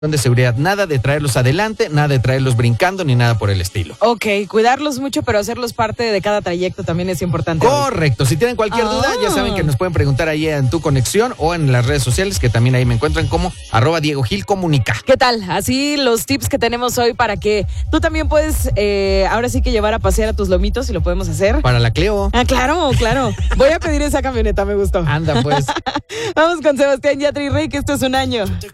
de seguridad, nada de traerlos adelante, nada de traerlos brincando, ni nada por el estilo. Ok, cuidarlos mucho, pero hacerlos parte de cada trayecto también es importante. Correcto, si tienen cualquier duda, ya saben que nos pueden preguntar ahí en Tu Conexión o en las redes sociales, que también ahí me encuentran como @DiegoGilComunica. ¿Qué tal? Así los tips que tenemos hoy para que tú también puedes, ahora sí que llevar a pasear a tus lomitos, y lo podemos hacer. Para la Cleo. Ah, claro. Voy a pedir esa camioneta, me gustó. Anda, pues. Vamos con Sebastián Yatra y Rey, que esto es Un Año.